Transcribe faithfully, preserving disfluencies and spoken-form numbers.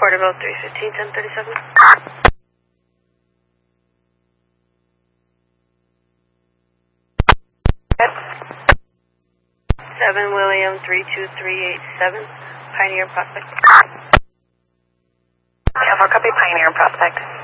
Porterville three fifteen, ten thirty-seven. Yep. seven William three two three eight seven, Pioneer Prospect. Yeah, for copy Pioneer Prospect.